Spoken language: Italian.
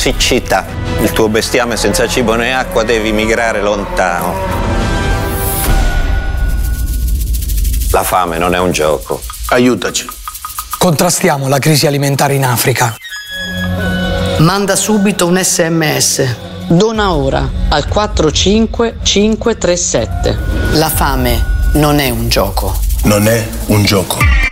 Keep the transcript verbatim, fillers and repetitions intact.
siccità. Il tuo bestiame senza cibo né acqua devi migrare lontano. La fame non è un gioco. Aiutaci. Contrastiamo la crisi alimentare in Africa. Manda subito un sms. Dona ora al quattro cinque cinque tre sette. La fame non è un gioco. Non è un gioco.